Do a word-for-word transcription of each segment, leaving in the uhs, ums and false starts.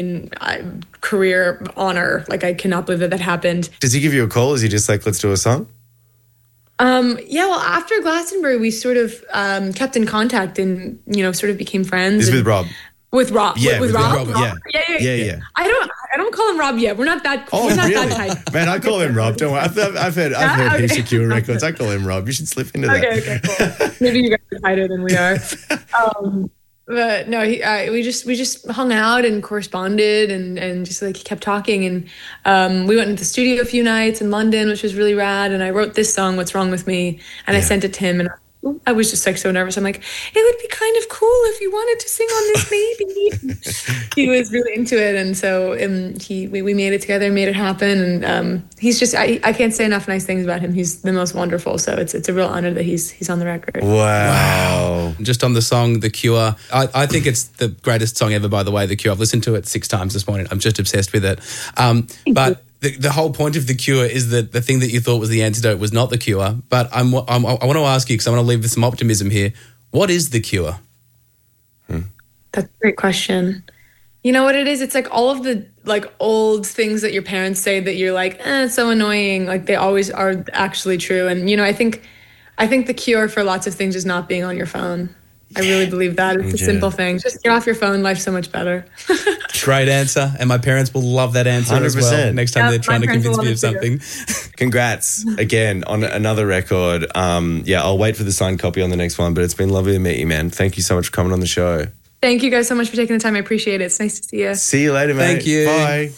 uh, career honor. Like, I cannot believe that that happened. Does he give you a call? Is he just like, let's do a song? Um, yeah, well, after Glastonbury, we sort of um, kept in contact and, you know, sort of became friends. This is and, with Rob. With Rob. Yeah, with, with, with Rob. Rob, yeah. Yeah, yeah, Yeah, yeah. yeah. I don't I don't call him Rob yet. We're not that Oh, we're not really? that tight. Man, I call him Rob. Don't worry. I've, I've heard, I've heard Yeah? heaps Okay. of Cure records. I call him Rob. You should slip into that. Okay, okay, cool. Maybe you guys are tighter than we are. Um, but no, he, uh, we just we just hung out and corresponded and, and just like kept talking. And um, we went into the studio a few nights in London, which was really rad. And I wrote this song, "What's Wrong with Me," and Yeah. I sent it to him. And I was just like so nervous. I'm like, it would be kind of cool if you wanted to sing on this, maybe. He was really into it, and so um, he we, we made it together, made it happen. And um, he's just I, I can't say enough nice things about him. He's the most wonderful. So it's it's a real honor that he's he's on the record. Wow. Just on the song The Cure, I, I think it's the greatest song ever, by the way, The Cure. I've listened to it six times this morning. I'm just obsessed with it. Um, but the, the whole point of The Cure is that the thing that you thought was the antidote was not The Cure. But I'm, I'm, I want to ask you, because I want to leave with some optimism here. What is The Cure? Hmm. That's a great question. You know what it is? It's like all of the like old things that your parents say that you're like, eh, it's so annoying. Like they always are actually true. And, you know, I think I think the cure for lots of things is not being on your phone. I really believe that. It's a Yeah. simple thing. Just get off your phone. Life's so much better. Great answer. And my parents will love that answer as well one hundred percent. next time Yeah, they're trying to my parents convince will me of love it something. Congrats again on another record. Um, yeah, I'll wait for the signed copy on the next one, but it's been lovely to meet you, man. Thank you so much for coming on the show. Thank you guys so much for taking the time. I appreciate it. It's nice to see you. See you later, mate. Thank you. Bye.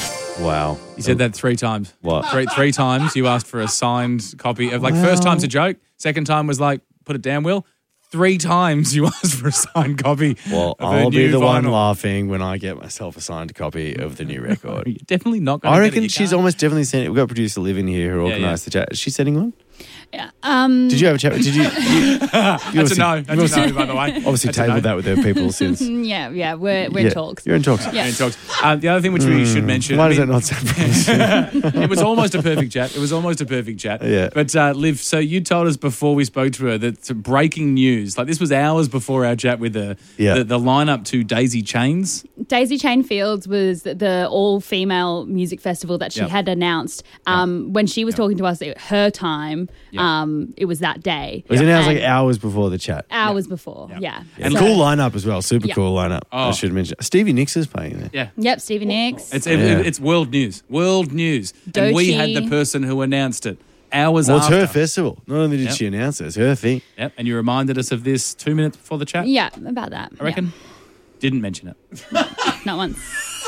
Wow. You said that three times. What? Three, three times you asked for a signed copy of, like, first time's a joke. Second time was like, put it down, Will. Three times you asked for a signed copy. Well, of her I'll be new the one vinyl. laughing when I get myself a signed copy of the new record. You're definitely not going I to reckon get it. You she's can't. almost definitely sent it. We've got producer Liv in here who Yeah, organised the chat. Is she sending one? Yeah. Um, Did you have a chat? Did you? you, you That's a no. That's a no, by the way. Obviously That's a tabled no. that with her people since. yeah, yeah, we're, we're Yeah, in talks. You're in talks. Yeah. And talks. Uh, the other thing which we should mention. Why I does mean, that not sound promising? It was almost a perfect chat. It was almost a perfect chat. Yeah. But uh, Liv, so you told us before we spoke to her that some breaking news, like this was hours before our chat with her, Yeah. the, the lineup to Daisy Chains. Daisy Chain Fields was the all-female music festival that she Yep. had announced. Um, When she was talking to us at her time, Yep. um, it was that day. Was it announced like And hours before the chat? hours before, yeah. And So- cool lineup as well. Super Yeah. cool lineup. I Oh. should mention. Stevie Nicks is playing there. Yeah. Yep, Stevie Nicks. It's Yeah. it's world news. World news. And we had the Doechii. person who announced it hours Well, it's after. her festival. Not only did Yep. she announce it, it's her thing. Yep. And you reminded us of this two minutes before the chat. yeah, about that. I reckon. Didn't mention it. Yeah, not once.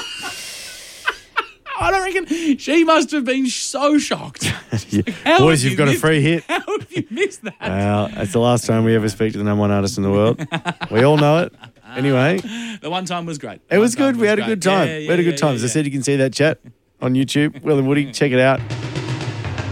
I don't reckon she must have been so shocked. Yeah. How Boys, have you've you got a missed- free hit. How have you missed that? Well, it's the last time we ever speak to the number one artist in the world. We all know it. Anyway, The one time was great. it was good. We had a good time. Yeah, we had a yeah, good time. yeah, As I yeah. said, you can see that chat on YouTube. Will and Woody, check it out.